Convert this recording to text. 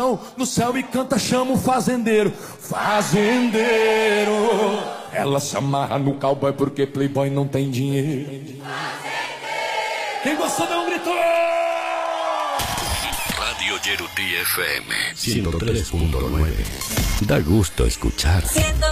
no céu e canta, chama o fazendeiro. Fazendeiro. Ela se amarra no cowboy porque playboy não tem dinheiro. Fazendeiro. Quem gostou dá um grito. Radio Yeruti FM 103.9. Da gusto escuchar.